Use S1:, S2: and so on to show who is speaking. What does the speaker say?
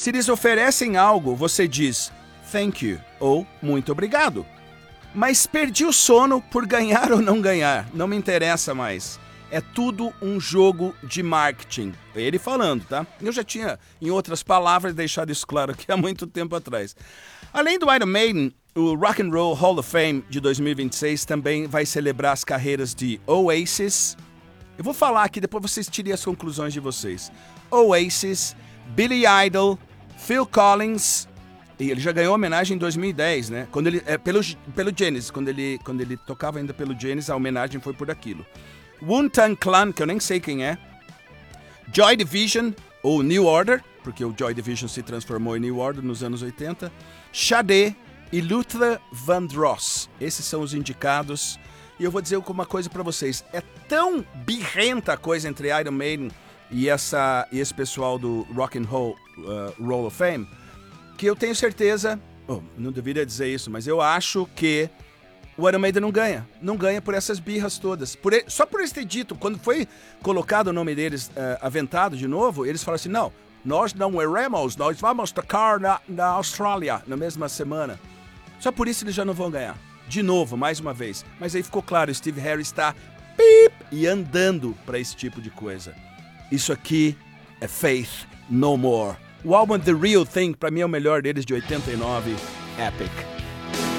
S1: Se eles oferecem algo, você diz thank you ou muito obrigado. Mas perdi o sono por ganhar ou não ganhar. Não me interessa mais. É tudo um jogo de marketing. Ele falando, tá? Eu já tinha, em outras palavras, deixado isso claro aqui há muito tempo atrás. Além do Iron Maiden, o Rock and Roll Hall of Fame de 2026 também vai celebrar as carreiras de Oasis. Eu vou falar aqui, depois vocês tirem as conclusões de vocês. Oasis, Billy Idol, Phil Collins... E ele já ganhou homenagem em 2010, né? Quando ele, pelo Genesis, quando ele tocava ainda pelo Genesis, a homenagem foi por aquilo. Wu-Tang Clan, que eu nem sei quem é. Joy Division, ou New Order, porque o Joy Division se transformou em New Order nos anos 80. Sade e Luther Vandross. Esses são os indicados. E eu vou dizer uma coisa pra vocês. É tão birrenta a coisa entre Iron Maiden e esse pessoal do Rock and Roll Hall of Fame, que eu tenho certeza, não deveria dizer isso, mas eu acho que o Iron Maiden não ganha. Não ganha por essas birras todas. Só por eles ter dito, quando foi colocado o nome deles aventado de novo, eles falaram assim, não, nós não erramos, nós vamos tocar na Austrália na mesma semana. Só por isso eles já não vão ganhar. De novo, mais uma vez. Mas aí ficou claro, Steve Harris está e andando para esse tipo de coisa. Isso aqui é Faith No More. O álbum The Real Thing, pra mim, é o melhor deles de 89, Epic.